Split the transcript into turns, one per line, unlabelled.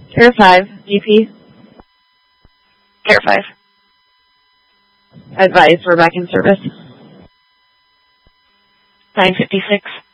Carrier 5, GP.
Carrier 5.
Advise we're back in service.
956.